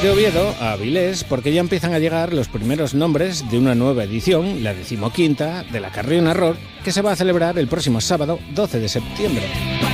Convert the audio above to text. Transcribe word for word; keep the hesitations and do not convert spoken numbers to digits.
de Oviedo a Avilés porque ya empiezan a llegar los primeros nombres de una nueva edición, la decimoquinta, de la Carrión Arror, que se va a celebrar el próximo sábado doce de septiembre.